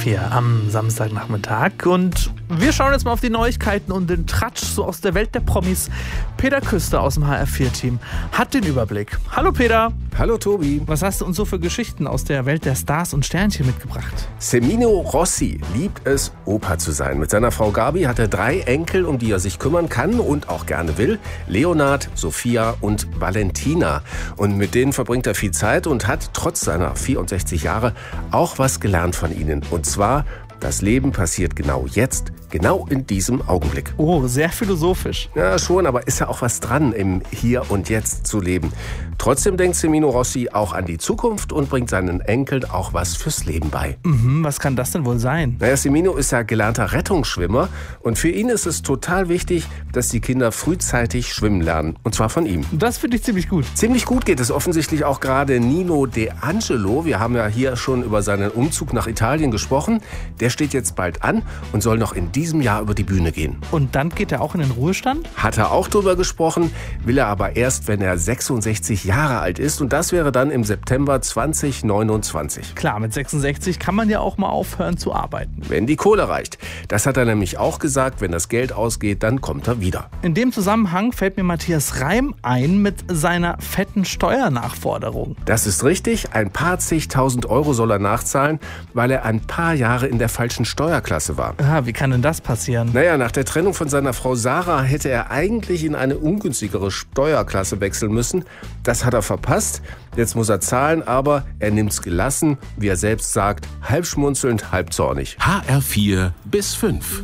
hier am Samstagnachmittag und wir schauen jetzt mal auf die Neuigkeiten und den Tratsch so aus der Welt der Promis. Peter Küster aus dem HR4-Team hat den Überblick. Hallo Peter. Hallo Tobi. Was hast du uns so für Geschichten aus der Welt der Stars und Sternchen mitgebracht? Semino Rossi liebt es, Opa zu sein. Mit seiner Frau Gabi hat er 3 Enkel, um die er sich kümmern kann und auch gerne will. Leonard, Sophia und Valentina. Und mit denen verbringt er viel Zeit und hat trotz seiner 64 Jahre auch was gelernt von ihnen. Und zwar, das Leben passiert genau jetzt, genau in diesem Augenblick. Oh, sehr philosophisch. Ja, schon, aber ist ja auch was dran, im Hier und Jetzt zu leben. Trotzdem denkt Semino Rossi auch an die Zukunft und bringt seinen Enkeln auch was fürs Leben bei. Was kann das denn wohl sein? Naja, Semino ist ja gelernter Rettungsschwimmer und für ihn ist es total wichtig, dass die Kinder frühzeitig schwimmen lernen. Und zwar von ihm. Das finde ich ziemlich gut. Ziemlich gut geht es offensichtlich auch gerade Nino De Angelo. Wir haben ja hier schon über seinen Umzug nach Italien gesprochen. Der steht jetzt bald an und soll noch in diesem Jahr über die Bühne gehen. Und dann geht er auch in den Ruhestand? Hat er auch drüber gesprochen, will er aber erst, wenn er 66 Jahre alt ist. Und das wäre dann im September 2029. Klar, mit 66 kann man ja auch mal aufhören zu arbeiten. Wenn die Kohle reicht. Das hat er nämlich auch gesagt, wenn das Geld ausgeht, dann kommt er wieder. In dem Zusammenhang fällt mir Matthias Reim ein mit seiner fetten Steuernachforderung. Das ist richtig. Ein paar zigtausend Euro soll er nachzahlen, weil er ein paar Jahre in der falschen Steuerklasse war. Wie kann denn das passieren? Naja, nach der Trennung von seiner Frau Sarah hätte er eigentlich in eine ungünstigere Steuerklasse wechseln müssen. Das hat er verpasst. Jetzt muss er zahlen, aber er nimmt's gelassen, wie er selbst sagt, halb schmunzelnd, halb zornig. HR4 bis 5.